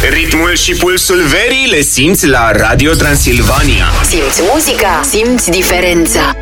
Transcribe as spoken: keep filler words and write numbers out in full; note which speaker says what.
Speaker 1: Ritmul și pulsul verii le simți la Radio Transilvania.
Speaker 2: Simți muzica, simți diferența.